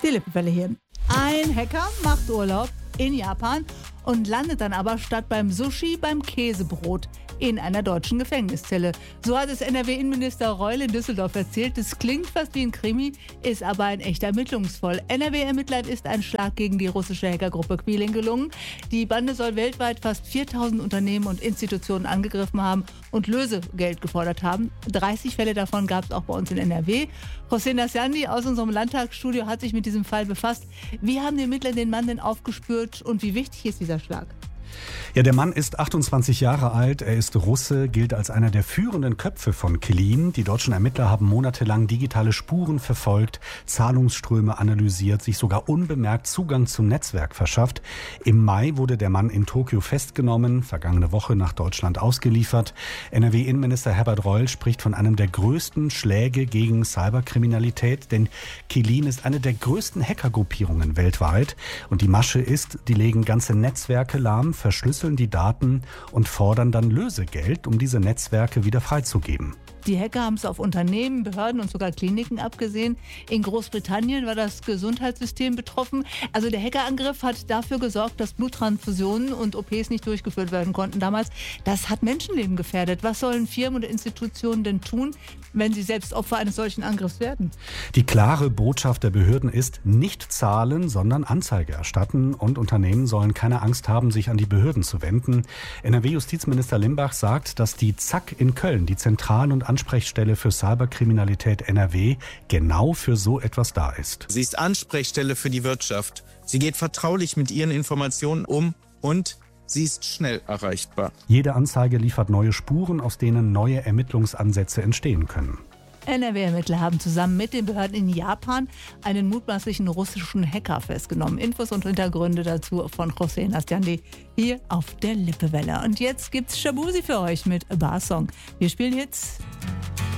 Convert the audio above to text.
Die Lippewelle hier. Ein Hacker macht Urlaub in Japan und landet dann aber statt beim Sushi beim Käsebrot in einer deutschen Gefängniszelle. So hat es NRW-Innenminister Reul in Düsseldorf erzählt. Das klingt fast wie ein Krimi, ist aber ein echter Ermittlungsfall. NRW-Ermittlern ist ein Schlag gegen die russische Hackergruppe Quilin gelungen. Die Bande soll weltweit fast 4000 Unternehmen und Institutionen angegriffen haben und Lösegeld gefordert haben. 30 Fälle davon gab es auch bei uns in NRW. José Nasciandi aus unserem Landtagsstudio hat sich mit diesem Fall befasst. Wie haben die Ermittler den Mann denn aufgespürt und wie wichtig ist dieser Schlag? Ja, der Mann ist 28 Jahre alt, er ist Russe, gilt als einer der führenden Köpfe von Quilin. Die deutschen Ermittler haben monatelang digitale Spuren verfolgt, Zahlungsströme analysiert, sich sogar unbemerkt Zugang zum Netzwerk verschafft. Im Mai wurde der Mann in Tokio festgenommen, vergangene Woche nach Deutschland ausgeliefert. NRW-Innenminister Herbert Reul spricht von einem der größten Schläge gegen Cyberkriminalität, denn Quilin ist eine der größten Hackergruppierungen weltweit. Und die Masche ist, die legen ganze Netzwerke lahm, verschlüsseln die Daten und fordern dann Lösegeld, um diese Netzwerke wieder freizugeben. Die Hacker haben es auf Unternehmen, Behörden und sogar Kliniken abgesehen. In Großbritannien war das Gesundheitssystem betroffen. Also der Hackerangriff hat dafür gesorgt, dass Bluttransfusionen und OPs nicht durchgeführt werden konnten damals. Das hat Menschenleben gefährdet. Was sollen Firmen und Institutionen denn tun, wenn sie selbst Opfer eines solchen Angriffs werden? Die klare Botschaft der Behörden ist, nicht zahlen, sondern Anzeige erstatten. Und Unternehmen sollen keine Angst haben, sich an die Behörden zu wenden. NRW-Justizminister Limbach sagt, dass die ZAK in Köln, die Zentral- und Ansprechstelle für Cyberkriminalität NRW, genau für so etwas da ist. Sie ist Ansprechstelle für die Wirtschaft. Sie geht vertraulich mit ihren Informationen um und sie ist schnell erreichbar. Jede Anzeige liefert neue Spuren, aus denen neue Ermittlungsansätze entstehen können. NRW-Ermittler haben zusammen mit den Behörden in Japan einen mutmaßlichen russischen Hacker festgenommen. Infos und Hintergründe dazu von José Nasciandi hier auf der Lippewelle. Und jetzt gibt's Shabuzi für euch mit A Bar Song. Wir spielen jetzt